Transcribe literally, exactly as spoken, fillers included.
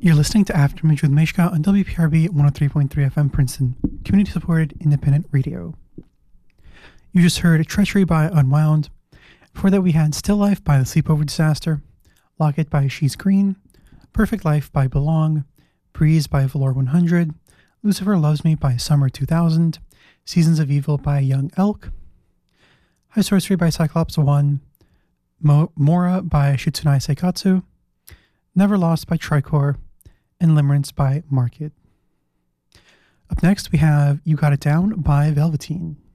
You're listening to Aftermath with Mishka on W P R B one oh three point three F M Princeton, community-supported independent radio. You just heard Treachery by Unwound. Before that, we had Still Life by The Sleepover Disaster, Lock It by She's Green, Perfect Life by Belong, Breeze by Valor one hundred, Lucifer Loves Me by Summer two thousand, Seasons of Evil by Young Elk, High Sorcery by Cyclops one, Mo- Mora by Shitsunai Seikatsu, Never Lost by Tricor, and Limerence by Market. Up next, we have You Got It Down by Velveteen.